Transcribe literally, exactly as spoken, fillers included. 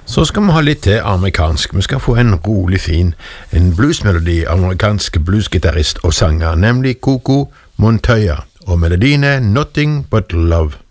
Så skal vi ha litt til amerikansk. Vi skal få en rolig fin, en bluesmelodi av amerikansk bluesgitarrist og sanger, nemlig Coco Montoya, og melodien er Nothing But Love.